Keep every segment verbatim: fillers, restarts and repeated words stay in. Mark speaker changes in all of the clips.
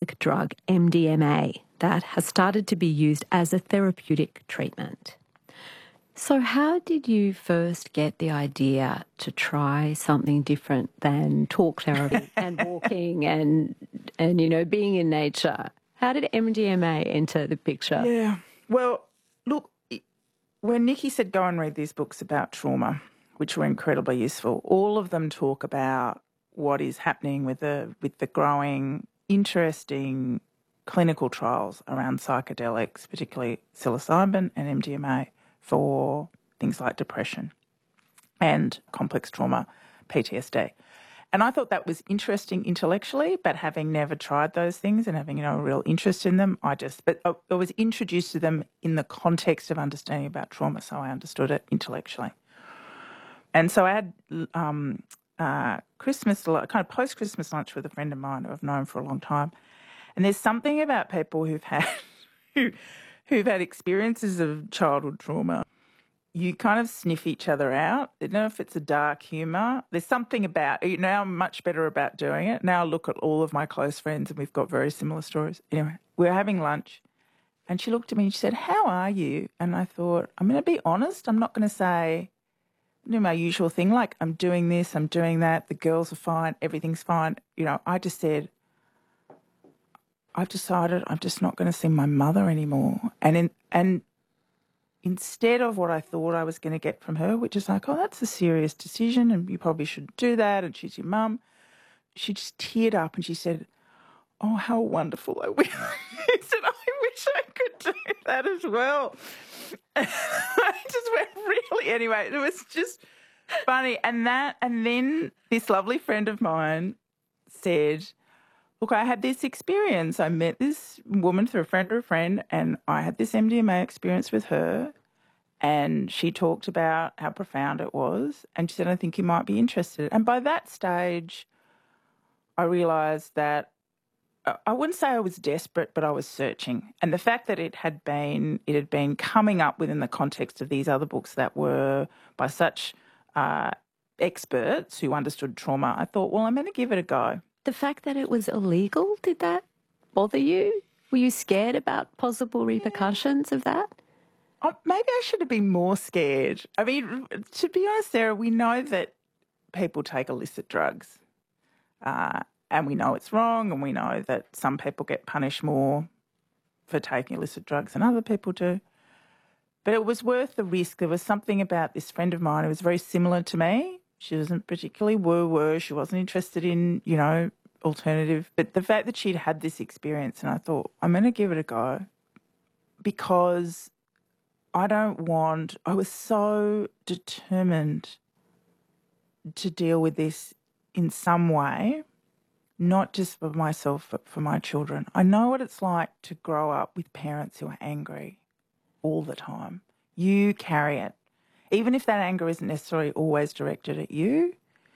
Speaker 1: psychotropic drug M D M A that has started to be used as a therapeutic treatment. So how did you first get the idea to try something different than talk therapy and walking and, and, you know, being in nature? How did M D M A enter the picture?
Speaker 2: Yeah, well, look, when Nikki said go and read these books about trauma, which were incredibly useful, all of them talk about what is happening with the with the growing, interesting clinical trials around psychedelics, particularly psilocybin and M D M A, for things like depression and complex trauma, P T S D. And I thought that was interesting intellectually, but having never tried those things and having, you know, a real interest in them, I just, but I, I was introduced to them in the context of understanding about trauma, so I understood it intellectually. And so I had um, uh, Christmas, kind of post-Christmas lunch with a friend of mine who I've known for a long time. And there's something about people who've had who, who've had experiences of childhood trauma. You kind of sniff each other out. I don't know if it's a dark humour. There's something about it. Now I'm much better about doing it. Now I look at all of my close friends and we've got very similar stories. Anyway, we were having lunch and she looked at me and she said, "How are you?" And I thought, I'm going to be honest. I'm not going to say, do my usual thing, like I'm doing this, I'm doing that, the girls are fine, everything's fine. You know, I just said, I've decided I'm just not going to see my mother anymore. And in, and instead of what I thought I was going to get from her, which is like, oh, that's a serious decision and you probably shouldn't do that and she's your mum, she just teared up and she said, "Oh, how wonderful I wish." She said, "I wish I could do that as well." I just went, really? Anyway, it was just funny. And that, and then this lovely friend of mine said, "Look, I had this experience. I met this woman through a friend of a friend and I had this M D M A experience with her and she talked about how profound it was and she said, I think you might be interested." And by that stage, I realised that I wouldn't say I was desperate, but I was searching. And the fact that it had been it had been coming up within the context of these other books that were by such uh, experts who understood trauma, I thought, well, I'm going to give it a go.
Speaker 1: The fact that it was illegal, did that bother you? Were you scared about possible repercussions of that?
Speaker 2: Oh, maybe I should have been more scared. I mean, to be honest, Sarah, we know that people take illicit drugs. Uh, and we know it's wrong and we know that some people get punished more for taking illicit drugs than other people do. But it was worth the risk. There was something about this friend of mine who was very similar to me. She wasn't particularly woo-woo. She wasn't interested in, you know, alternative. But the fact that she'd had this experience, and I thought, I'm going to give it a go because I don't want, I was so determined to deal with this in some way, not just for myself, but for my children. I know what it's like to grow up with parents who are angry all the time. You carry it. Even if that anger isn't necessarily always directed at you,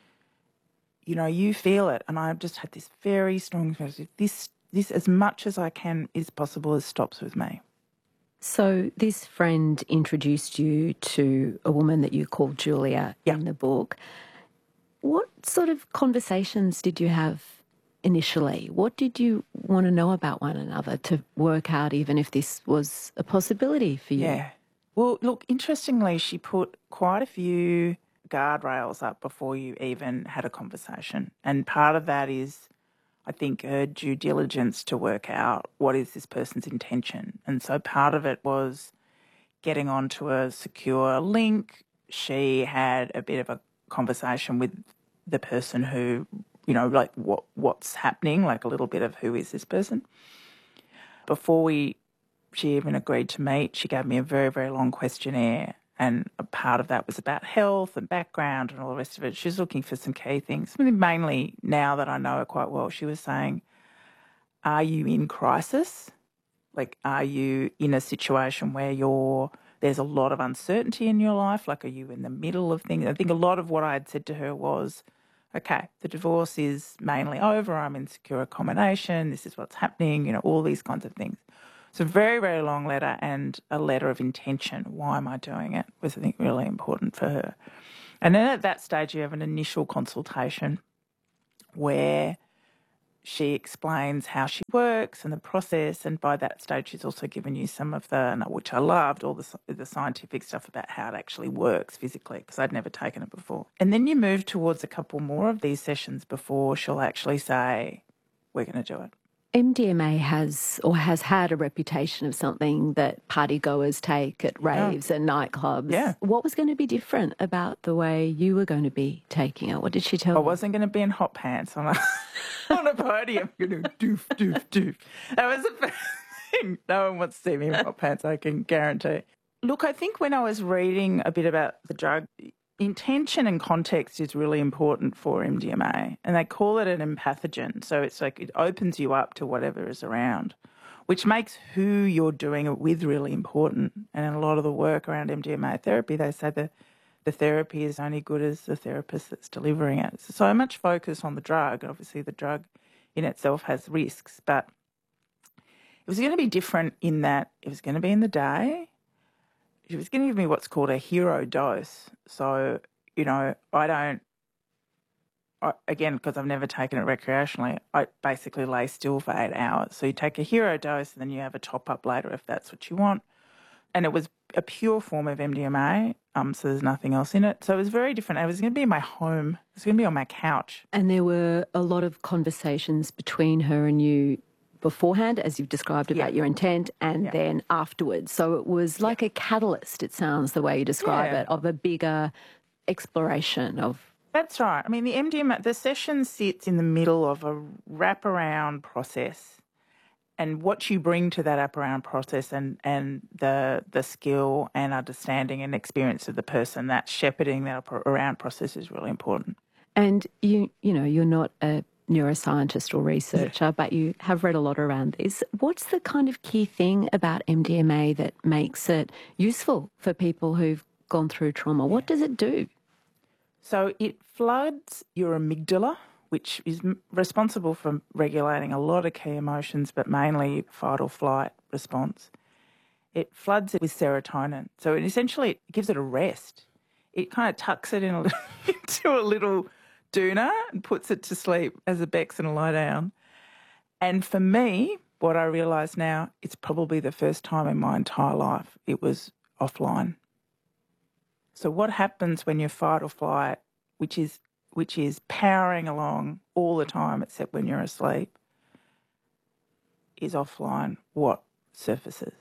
Speaker 2: you know, you feel it. And I've just had this very strong, this, this as much as I can is possible as stops with me.
Speaker 1: So this friend introduced you to a woman that you called Julia
Speaker 2: yeah.
Speaker 1: in the book. What sort of conversations did you have initially? What did you want to know about one another to work out even if this was a possibility for you?
Speaker 2: Yeah. Well, look, interestingly, she put quite a few guardrails up before you even had a conversation. And part of that is, I think, her due diligence to work out what is this person's intention. And so part of it was getting onto a secure link. She had a bit of a conversation with the person who, you know, like what what's happening, like a little bit of who is this person. Before we, she even agreed to meet, she gave me a very, very long questionnaire, and a part of that was about health and background and all the rest of it. She was looking for some key things. I mean, mainly, now that I know her quite well, she was saying, are you in crisis? Like, are you in a situation where you're there's a lot of uncertainty in your life? Like, are you in the middle of things? I think a lot of what I had said to her was, okay, the divorce is mainly over. I'm in secure accommodation. This is what's happening, you know, all these kinds of things. So a very, very long letter and a letter of intention. Why am I doing it was, I think, really important for her. And then at that stage, you have an initial consultation where she explains how she works and the process, and by that stage she's also given you some of the, which I loved, all the the scientific stuff about how it actually works physically, because I'd never taken it before. And then you move towards a couple more of these sessions before she'll actually say, we're going to do it.
Speaker 1: M D M A has or has had a reputation of something that partygoers take at raves yeah. and nightclubs.
Speaker 2: Yeah.
Speaker 1: What was going to be different about the way you were going to be taking it? What did she tell you?
Speaker 2: I wasn't going to be in hot pants on a, on a podium. You know, doof, doof, doof. That was the first thing. No one wants to see me in hot pants, I can guarantee. Look, I think when I was reading a bit about the drug, intention and context is really important for M D M A, and they call it an empathogen. So it's like it opens you up to whatever is around, which makes who you're doing it with really important. And in a lot of the work around M D M A therapy, they say that the therapy is only good as the therapist that's delivering it. So, so much focus on the drug. Obviously, the drug in itself has risks, but it was going to be different in that it was going to be in the day. She was going to give me what's called a hero dose. So, you know, I don't, I, again, because I've never taken it recreationally, I basically lay still for eight hours. So you take a hero dose and then you have a top-up later if that's what you want. And it was a pure form of M D M A, um, so there's nothing else in it. So it was very different. It was going to be in my home. It was going to be on my couch.
Speaker 1: And there were a lot of conversations between her and you beforehand, as you've described, about yeah. your intent, and yeah. then afterwards. So it was like yeah. a catalyst, it sounds, the way you describe yeah. it, of a bigger exploration of...
Speaker 2: That's right. I mean, the M D M A, the session sits in the middle of a wraparound process, and what you bring to that wraparound process and, and the the skill and understanding and experience of the person, that shepherding that around process is really important.
Speaker 1: And, you you know, you're not a neuroscientist or researcher, but you have read a lot around this. What's the kind of key thing about M D M A that makes it useful for people who've gone through trauma? What does it do?
Speaker 2: So it floods your amygdala, which is responsible for regulating a lot of key emotions, but mainly fight or flight response. It floods it with serotonin. So it essentially it gives it a rest. It kind of tucks it in a little, into a little doona and puts it to sleep as a Bex and a lie down. And for me, what I realise now, it's probably the first time in my entire life it was offline. So what happens when you fight or flight, which is which is powering along all the time except when you're asleep, is offline what surfaces.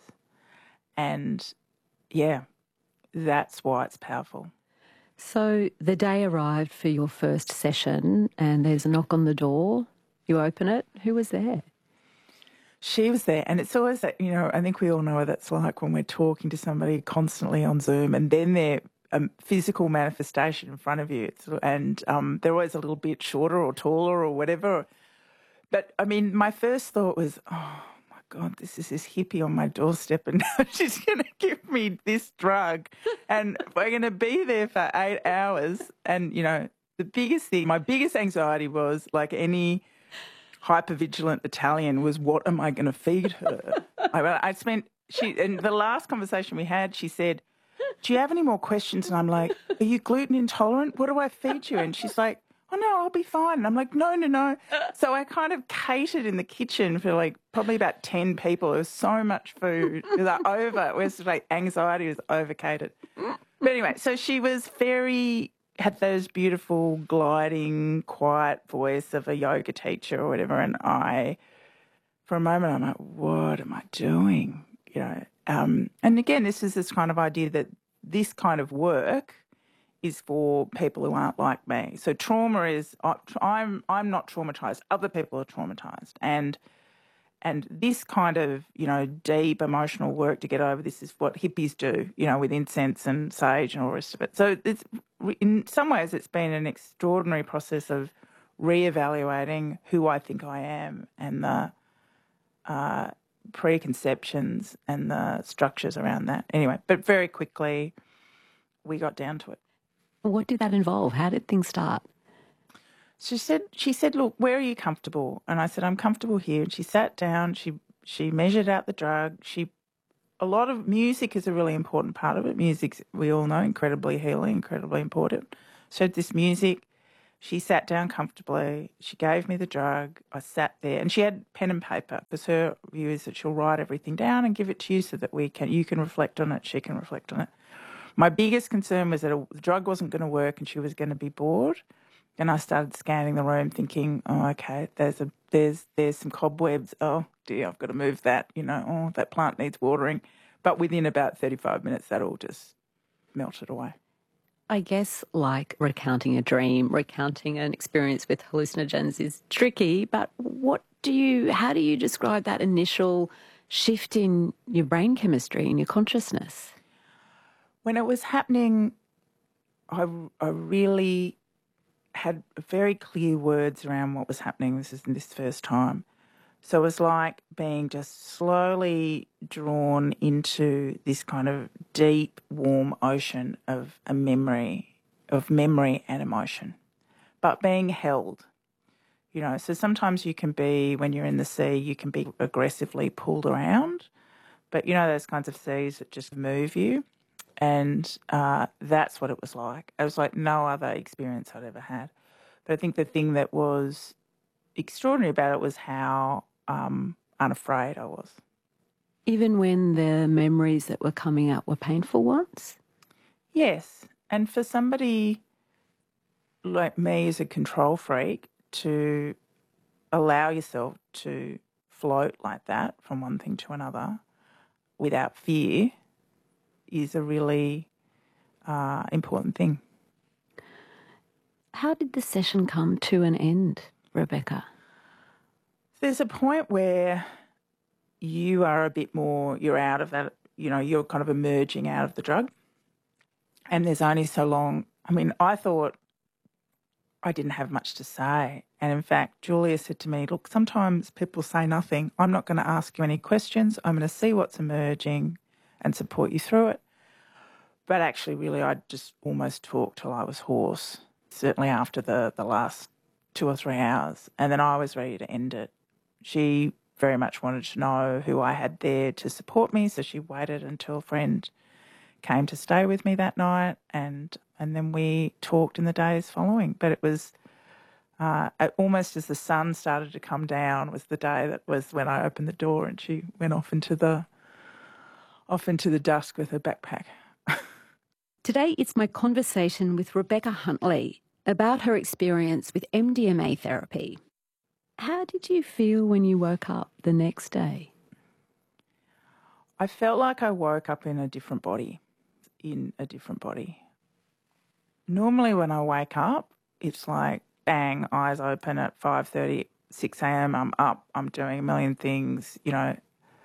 Speaker 2: And, yeah, that's why it's powerful.
Speaker 1: So the day arrived for your first session and there's a knock on the door. You open it. Who was there?
Speaker 2: She was there. And it's always that, you know, I think we all know what that's like when we're talking to somebody constantly on Zoom and then they're a physical manifestation in front of you. It's, and um, they're always a little bit shorter or taller or whatever. But, I mean, my first thought was, oh, my God, this is this hippie on my doorstep and now she's going to give me this drug and we're going to be there for eight hours. And, you know, the biggest thing, my biggest anxiety was, like any hypervigilant Italian, was what am I going to feed her? I, I spent, she, in the last conversation we had, she said, do you have any more questions? And I'm like, are you gluten intolerant? What do I feed you? And she's like, oh, no, I'll be fine. And I'm like, no, no, no. So I kind of catered in the kitchen for like probably about ten people. There was so much food. It was like over. It was like anxiety was over-catered. But anyway, so she was very, had those beautiful gliding, quiet voice of a yoga teacher or whatever. And I, for a moment, I'm like, what am I doing? You know, um, and again, this is this kind of idea that this kind of work is for people who aren't like me. So trauma is, I'm I'm not traumatised. Other people are traumatised, and and this kind of, you know, deep emotional work to get over this is what hippies do, you know, with incense and sage and all the rest of it. So it's, in some ways, it's been an extraordinary process of reevaluating who I think I am and the uh, preconceptions and the structures around that. Anyway, but very quickly we got down to it.
Speaker 1: What did that involve? How did things start?
Speaker 2: She said, she said, look, where are you comfortable? And I said, I'm comfortable here. And she sat down, she she measured out the drug. She, a lot of music is a really important part of it. Music's, we all know, incredibly healing, incredibly important. So this music, She sat down comfortably. She gave me the drug. I sat there, and she had pen and paper because her view is that she'll write everything down and give it to you so that we can, you can reflect on it, she can reflect on it. My biggest concern was that a, the drug wasn't going to work and she was going to be bored. And I started scanning the room, thinking, "Oh, okay, there's a there's there's some cobwebs. Oh dear, I've got to move that. You know, oh, that plant needs watering." But within about thirty-five minutes, that all just melted away.
Speaker 1: I guess like recounting a dream, recounting an experience with hallucinogens is tricky, but what do you, how do you describe that initial shift in your brain chemistry and your consciousness?
Speaker 2: When it was happening, I, I really had very clear words around what was happening. This is this first time. So it was like being just slowly drawn into this kind of deep, warm ocean of a memory, of memory and emotion, but being held. You know, so sometimes you can be, when you're in the sea, you can be aggressively pulled around, but you know those kinds of seas that just move you, and uh, that's what it was like. It was like no other experience I'd ever had. But I think the thing that was extraordinary about it was how um, unafraid I was.
Speaker 1: Even when the memories that were coming up were painful ones?
Speaker 2: Yes. And for somebody like me as a control freak to allow yourself to float like that from one thing to another without fear is a really uh, important thing.
Speaker 1: How did the session come to an end, Rebecca?
Speaker 2: There's a point where you are a bit more, you're out of that, you know, you're kind of emerging out of the drug. And there's only so long. I mean, I thought I didn't have much to say. And in fact, Julia said to me, look, sometimes people say nothing. I'm not going to ask you any questions. I'm going to see what's emerging and support you through it. But actually, really, I just almost talked till I was hoarse, certainly after the, the last two or three hours. And then I was ready to end it. She very much wanted to know who I had there to support me, so she waited until a friend came to stay with me that night, and and then we talked in the days following. But it was uh, almost as the sun started to come down was the day that was when I opened the door and she went off into the off into the dusk with her backpack.
Speaker 1: Today it's my conversation with Rebecca Huntley about her experience with M D M A therapy. How did you feel when you woke up the next day?
Speaker 2: I felt like I woke up in a different body, in a different body. Normally when I wake up, it's like, bang, eyes open at five thirty, six a.m, I'm up, I'm doing a million things, you know.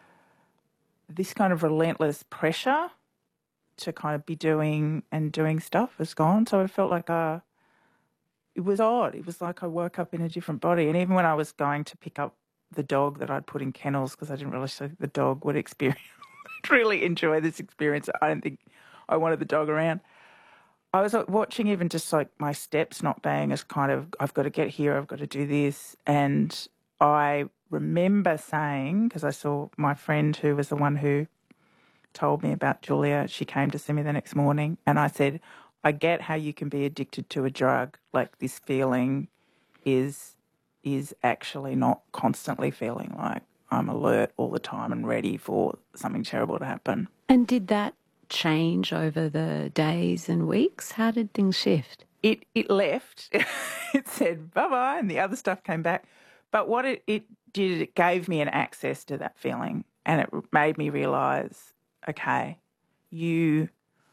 Speaker 2: This kind of relentless pressure to kind of be doing and doing stuff is gone. So I felt like uh, it was odd. It was like I woke up in a different body. And even when I was going to pick up the dog that I'd put in kennels, because I didn't really think the dog would experience, really enjoy this experience. I don't think I wanted the dog around. I was like, watching even just like my steps not being as kind of, I've got to get here, I've got to do this. And I remember saying, because I saw my friend who was the one who told me about Julia, she came to see me the next morning, and I said, I get how you can be addicted to a drug. Like this feeling is is actually not constantly feeling like I'm alert all the time and ready for something terrible to happen.
Speaker 1: And did that change over the days and weeks? How did things shift?
Speaker 2: It it left. It said bye-bye and the other stuff came back. But what it, it did, it gave me an access to that feeling, and it made me realise, okay, you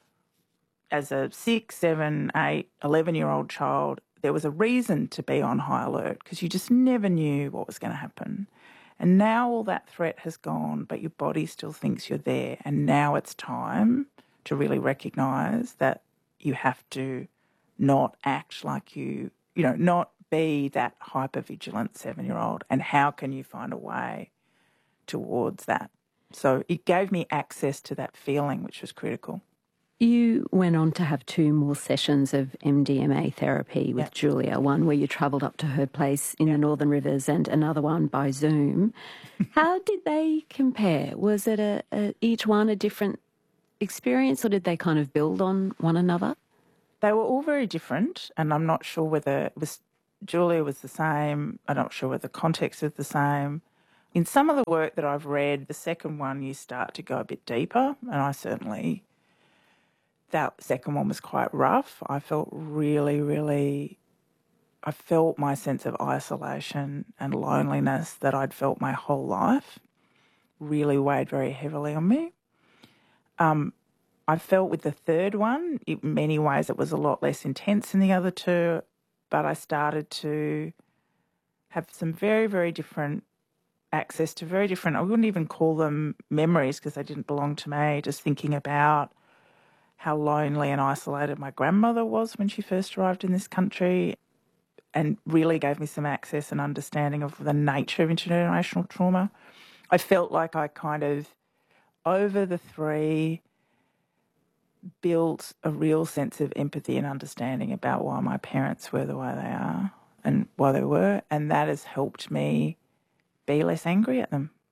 Speaker 2: as a six, seven, eight, eleven-year-old child, there was a reason to be on high alert because you just never knew what was going to happen. And now all that threat has gone, but your body still thinks you're there. And now it's time to really recognise that you have to not act like you, you know, not be that hyper-vigilant seven-year-old. And how can you find a way towards that? So it gave me access to that feeling, which was critical.
Speaker 1: You went on to have two more sessions of M D M A therapy with
Speaker 2: yeah.
Speaker 1: Julia, one where you travelled up to her place in the Northern Rivers and another one by Zoom. How did they compare? Was it a, a, each one a different experience, or did they kind of build on one another?
Speaker 2: They were all very different, and I'm not sure whether it was Julia was the same. I'm not sure whether the context is the same. In some of the work that I've read, the second one you start to go a bit deeper, and I certainly, that second one was quite rough. I felt really, really, I felt my sense of isolation and loneliness that I'd felt my whole life really weighed very heavily on me. Um, I felt with the third one, in many ways it was a lot less intense than the other two, but I started to have some very, very different access to very different, I wouldn't even call them memories because they didn't belong to me, just thinking about how lonely and isolated my grandmother was when she first arrived in this country, and really gave me some access and understanding of the nature of intergenerational trauma. I felt like I kind of, over the three, built a real sense of empathy and understanding about why my parents were the way they are and why they were, and that has helped me be less angry at them.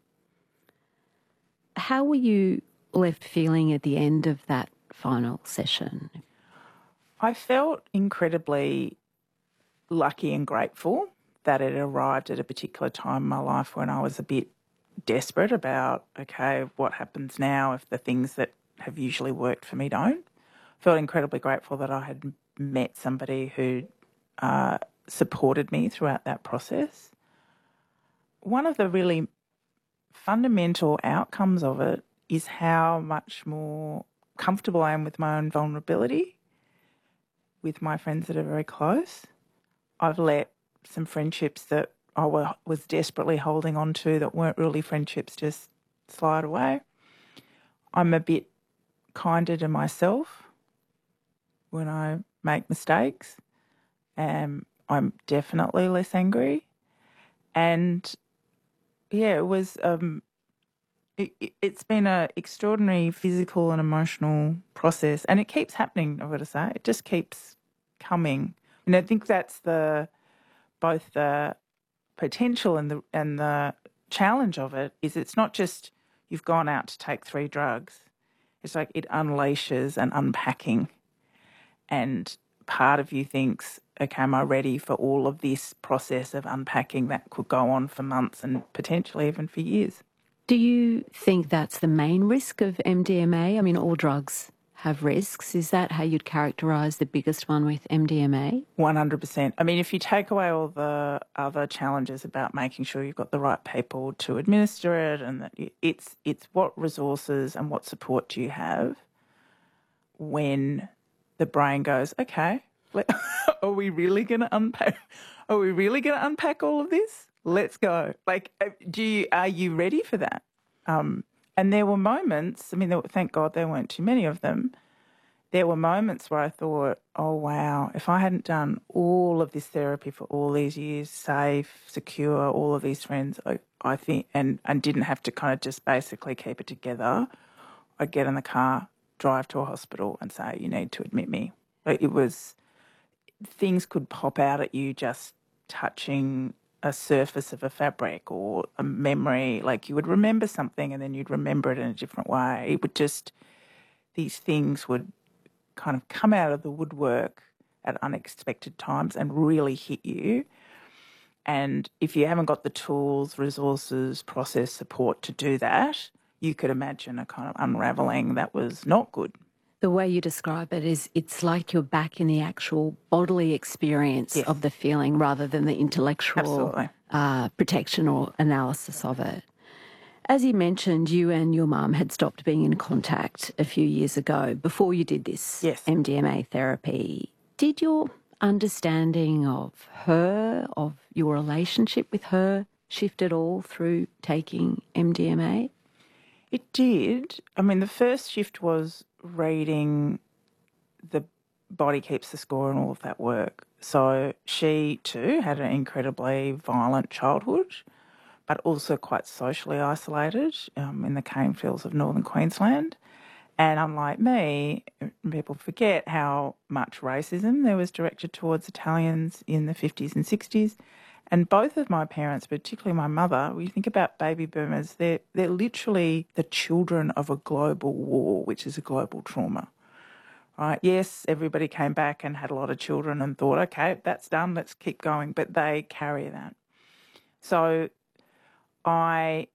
Speaker 1: How were you left feeling at the end of that final session?
Speaker 2: I felt incredibly lucky and grateful that it arrived at a particular time in my life when I was a bit desperate about, okay, what happens now if the things that have usually worked for me don't. Felt incredibly grateful that I had met somebody who uh, supported me throughout that process. One of the really fundamental outcomes of it is how much more comfortable I am with my own vulnerability with my friends that are very close. I've let some friendships that I was desperately holding on to that weren't really friendships just slide away. I'm a bit kinder to myself when I make mistakes. Um, I'm definitely less angry. And yeah, it was, um, it, it's been an extraordinary physical and emotional process, and it keeps happening, I've got to say. It just keeps coming. And I think that's the, both the potential and the, and the challenge of it is it's not just you've gone out to take three drugs. It's like it unleashes an unpacking, and part of you thinks, okay, am I ready for all of this process of unpacking that could go on for months and potentially even for years?
Speaker 1: Do you think that's the main risk of M D M A? I mean, all drugs have risks. Is that how you'd characterise the biggest one with M D M A?
Speaker 2: one hundred percent. I mean, if you take away all the other challenges about making sure you've got the right people to administer it, and that it's it's what resources and what support do you have when the brain goes, okay, are we really going to unpack? Are we really going to unpack all of this? Let's go. Like, do you, are you ready for that? Um, and there were moments, I mean, there, thank God there weren't too many of them. There were moments where I thought, oh, wow, if I hadn't done all of this therapy for all these years, safe, secure, all of these friends, I, I think, and, and didn't have to kind of just basically keep it together, I'd get in the car, drive to a hospital and say, you need to admit me. Like, it was, things could pop out at you just touching a surface of a fabric or a memory. Like, you would remember something and then you'd remember it in a different way. It would just, these things would kind of come out of the woodwork at unexpected times and really hit you. And if you haven't got the tools, resources, process, support to do that, you could imagine a kind of unravelling that was not good.
Speaker 1: The way you describe it is it's like you're back in the actual bodily experience
Speaker 2: Yes.
Speaker 1: of the feeling rather than the intellectual uh, protection or analysis of it. As you mentioned, you and your mum had stopped being in contact a few years ago before you did this
Speaker 2: Yes.
Speaker 1: M D M A therapy. Did your understanding of her, of your relationship with her, shift at all through taking M D M A?
Speaker 2: It did. I mean, the first shift was reading The Body Keeps the Score and all of that work. So she too had an incredibly violent childhood, but also quite socially isolated um, in the cane fields of northern Queensland. And unlike me, people forget how much racism there was directed towards Italians in the fifties and sixties. And both of my parents, particularly my mother, when you think about baby boomers, they're, they're literally the children of a global war, which is a global trauma, right? Yes, everybody came back and had a lot of children and thought, okay, that's done, let's keep going, but they carry that. So I